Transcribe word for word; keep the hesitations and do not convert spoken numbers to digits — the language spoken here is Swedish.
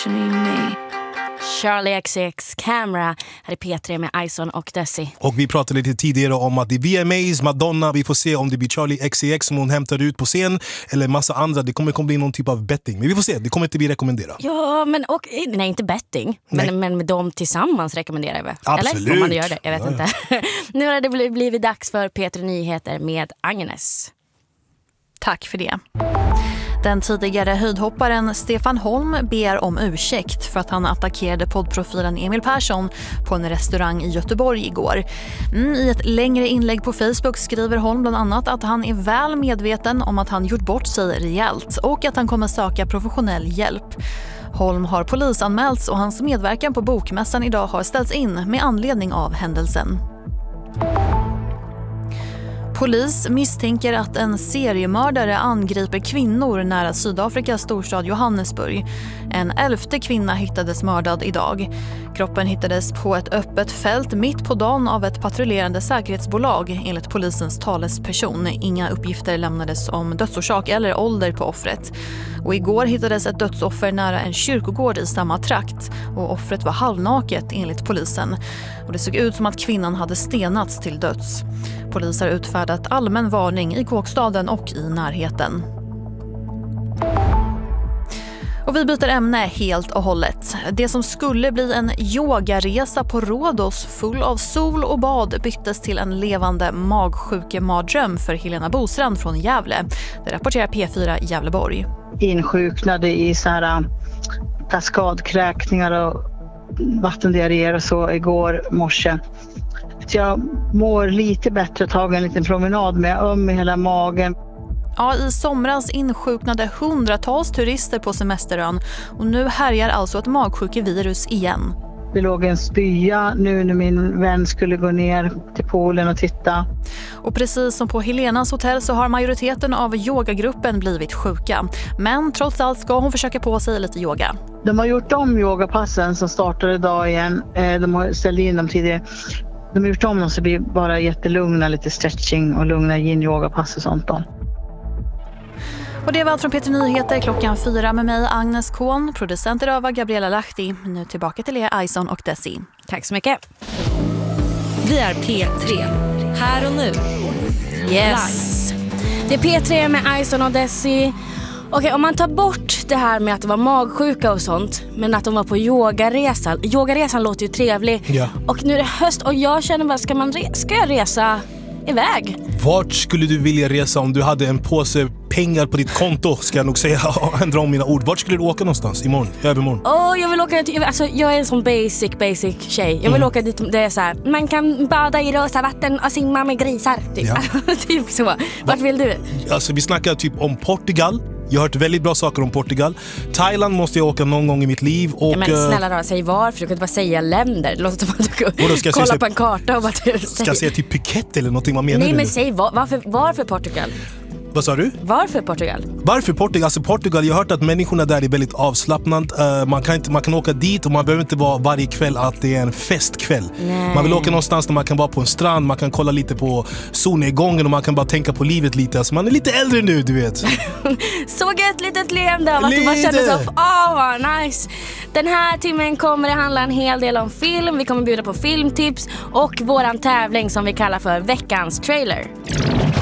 Charlie X C X Camera här är P tre med Ison och Desi. Och vi pratade lite tidigare om att det är V M As, Madonna, vi får se om det blir Charlie X C X som hon hämtar ut på scen eller massa andra. Det kommer, kommer bli någon typ av betting, men vi får se, det kommer inte vi rekommendera. Ja, men och, nej inte betting, men, men med dem tillsammans rekommenderar vi. Absolut. Eller får man göra det? Jag vet ja, inte. Ja. Nu har det blivit dags för P tre Nyheter med Agnes. Tack för det. Den tidigare höjdhopparen Stefan Holm ber om ursäkt för att han attackerade poddprofilen Emil Persson på en restaurang i Göteborg igår. Mm, I ett längre inlägg på Facebook skriver Holm bland annat att han är väl medveten om att han gjort bort sig rejält och att han kommer söka professionell hjälp. Holm har polisanmälts och hans medverkan på bokmässan idag har ställts in med anledning av händelsen. Polis misstänker att en seriemördare angriper kvinnor nära Sydafrikas storstad Johannesburg. En elfte kvinna hittades mördad idag. Kroppen hittades på ett öppet fält mitt på dagen av ett patrullerande säkerhetsbolag enligt polisens talesperson. Inga uppgifter lämnades om dödsorsak eller ålder på offret. Och igår hittades ett dödsoffer nära en kyrkogård i samma trakt och offret var halvnaket enligt polisen. Och det såg ut som att kvinnan hade stenats till döds. Polis har utfärdat allmän varning i Kåkstaden och i närheten. Och vi byter ämne helt och hållet. Det som skulle bli en yogaresa på Rhodos full av sol och bad byttes till en levande magsjukemardröm för Helena Bostrand från Gävle. Det rapporterar P fyra Gävleborg. Insjuknade i så här kaskadkräkningar och vattendiarréer och så igår morse. Så jag mår lite bättre, tagit en liten promenad med öm i hela magen. Ja, i somras insjuknade hundratals turister på semesterön och nu härjar alltså ett magsjukevirus igen. Det låg en spya nu när min vän skulle gå ner till poolen och titta. Och precis som på Helenas hotell så har majoriteten av yogagruppen blivit sjuka. Men trots allt ska hon försöka på sig lite yoga. De har gjort om yogapassen som startade idag igen. De har ställt in dem tidigare. De har gjort om dem så det blir bara jättelugna, lite stretching och lugna yin-yogapass och sånt då. Och det var allt från P tre Nyheter klockan fyra med mig Agnes Kohn, producent idag var Gabriella Lahti. Nu tillbaka till er Ison och Desi. Tack så mycket. Vi är P tre, här och nu. Yes. Det är P tre med Ison och Desi. Okej, om man tar bort det här med att det var magsjuka och sånt, men att de var på yogaresan. Yogaresan låter ju trevlig. Ja. Och nu är det höst och jag känner bara, ska, man re- ska jag resa iväg? Vart skulle du vilja resa om du hade en påse pengar på ditt konto, ska jag nog säga, ändra om mina ord. Vart skulle du åka någonstans imorgon, övermorgon? Åh, oh, jag vill åka till, alltså jag är en sån basic, basic tjej. Jag vill mm. åka dit, det är så här, man kan bada i rosa vatten och simma med grisar. Typ, ja. Typ så. Vart Va? vill du? Alltså vi snackar typ om Portugal. Jag har hört väldigt bra saker om Portugal. Thailand måste jag åka någon gång i mitt liv. Och, ja, men snälla då, säg varför. Du kan inte bara säga länder. Det låter som att du ska kolla säga, på en karta och bara... Ska jag säga typ Phuket eller någonting, vad menar Nej, du? men säg var, varför, varför Portugal? Vad sa du? Varför Portugal? Varför Portugal? Alltså Portugal, jag har hört att människorna där är väldigt avslappnade. Uh, man, kan inte, man kan åka dit och man behöver inte vara varje kväll att det är en festkväll. Nej. Man vill åka någonstans där man kan vara på en strand, man kan kolla lite på solnedgången och man kan bara tänka på livet lite. Alltså man är lite äldre nu, du vet. Såg ett litet leende av att du bara kände så, åh vad nice. Den här timmen kommer det handla en hel del om film. Vi kommer bjuda på filmtips och våran tävling som vi kallar för veckans trailer.